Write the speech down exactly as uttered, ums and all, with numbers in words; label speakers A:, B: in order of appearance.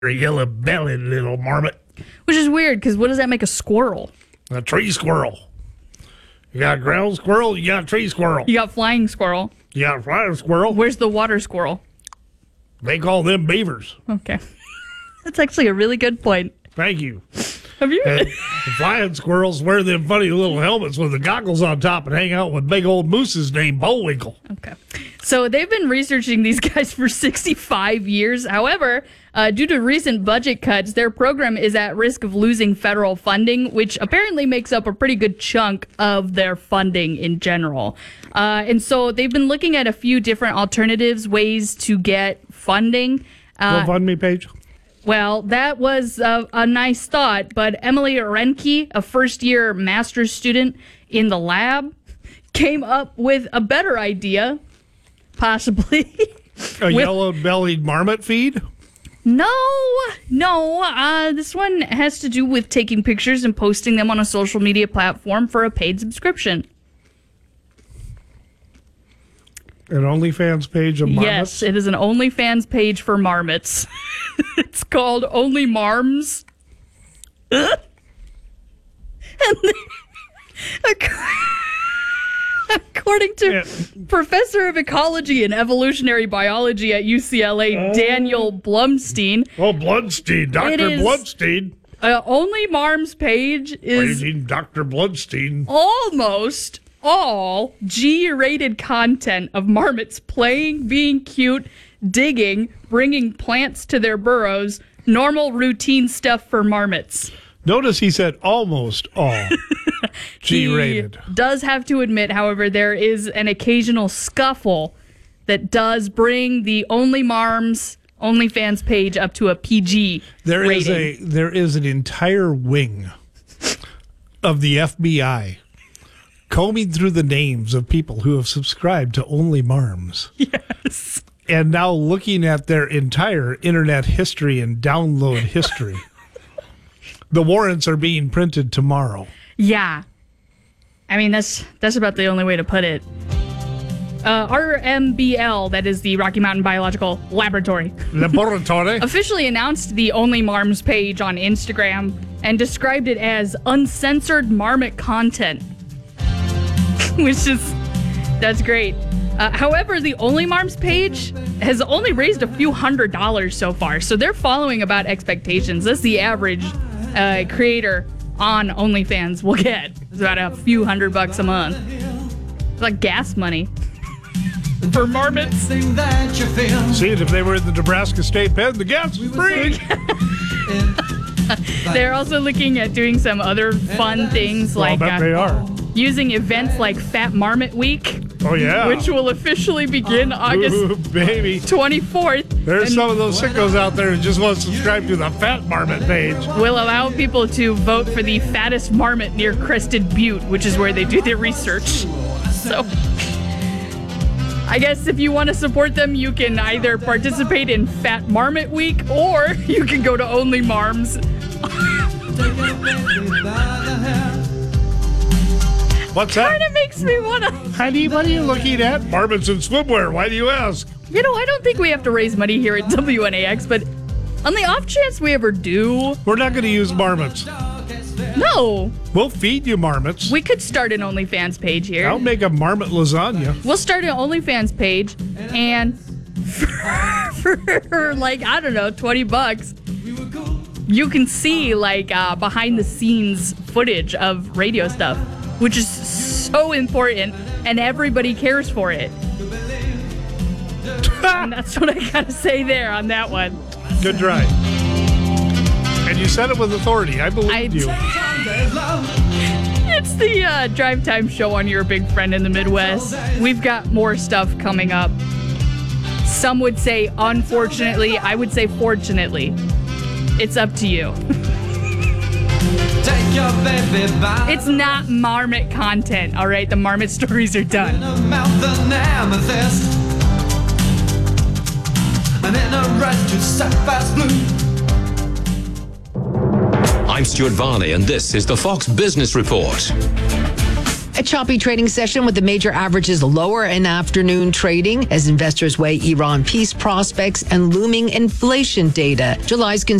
A: yellow-bellied little marmot.
B: Which is weird, because what does that make a squirrel?
A: A tree squirrel. You got a ground squirrel, you got a tree squirrel.
B: You got flying squirrel.
A: You got a flying squirrel.
B: Where's the water squirrel?
A: They call them beavers.
B: Okay. That's actually a really good point.
A: Thank you.
B: Have you?
A: And the flying squirrels wear them funny little helmets with the goggles on top and hang out with big old mooses named Bullwinkle.
B: Okay. So they've been researching these guys for sixty-five years. However, uh, due to recent budget cuts, their program is at risk of losing federal funding, which apparently makes up a pretty good chunk of their funding in general. Uh, and so they've been looking at a few different alternatives, ways to get funding. Uh,
A: GoFundMe page?
B: Well, that was a, a nice thought, but Emily Renke, a first-year master's student in the lab, came up with a better idea, possibly.
A: A with, yellow-bellied marmot feed?
B: No, no. Uh, this one has to do with taking pictures and posting them on a social media platform for a paid subscription.
A: An OnlyFans page of marmots?
B: Yes, it is an OnlyFans page for marmots. It's called Only Marms. And according to yeah. Professor of Ecology and Evolutionary Biology at U C L A, oh. Daniel Blumstein.
A: Oh, Blumstein, Doctor Blumstein.
B: Uh, Only Marms page is
A: Doctor Blumstein.
B: Almost all G-rated content of marmots playing, being cute, digging, bringing plants to their burrows, normal routine stuff for marmots.
A: Notice he said almost all G-rated.
B: He does have to admit, however, there is an occasional scuffle that does bring the Only Marms OnlyFans page up to a P G
A: there
B: rating.
A: Is a, there is an entire wing of the F B I combing through the names of people who have subscribed to Only Marms.
B: Yes.
A: And now looking at their entire internet history and download history. The warrants are being printed tomorrow.
B: Yeah. I mean, that's that's about the only way to put it. Uh, R M B L, that is the Rocky Mountain Biological Laboratory.
A: Laboratory.
B: Officially announced the Only Marms page on Instagram and described it as uncensored marmot content. Which is, that's great. Uh, however, the Only Marms page has only raised a few hundred dollars so far, so they're following about expectations. That's the average uh, creator on OnlyFans will get. It's about a few hundred bucks a month. It's like gas money for marmots.
A: See, if they were in the Nebraska State Pen, the gas was free.
B: They're also looking at doing some other fun things
A: well,
B: like
A: I bet they
B: uh,
A: are.
B: using events like Fat Marmot Week.
A: Oh, yeah.
B: Which will officially begin August
A: Ooh, baby.
B: twenty-fourth.
A: There's
B: and
A: some of those sickos out there who just want to subscribe to the Fat Marmot page.
B: Will allow people to vote for the fattest marmot near Crested Butte, which is where they do their research. So, I guess if you want to support them, you can either participate in Fat Marmot Week or you can go to Only Marms.
A: What's that?
B: Kind of makes me want to.
A: Honey, what are you looking at? Marmots and swimwear. Why do you ask?
B: You know, I don't think we have to raise money here at W N A X, but on the off chance we ever do.
A: We're not going to use marmots.
B: No.
A: We'll feed you marmots.
B: We could start an OnlyFans page here.
A: I'll make a marmot lasagna.
B: We'll start an OnlyFans page, and for, for like, I don't know, twenty bucks, you can see like uh, behind the scenes footage of radio stuff, which is so important, and everybody cares for it. And that's what I gotta say there on that one.
A: Good try. And you said it with authority. I believe
B: I
A: you.
B: It's the uh, Drive Time Show on Your Big Friend in the Midwest. We've got more stuff coming up. Some would say unfortunately. I would say fortunately. It's up to you.
C: Take your baby by
B: It's not marmot content, all right? The marmot stories are done.
C: in a mouth an amethyst, and in a rush to sapphire's blue.
D: I'm Stuart Varney, and this is the Fox Business Report. A choppy trading session with the major averages lower in afternoon trading as investors weigh Iran peace prospects and looming inflation data. July's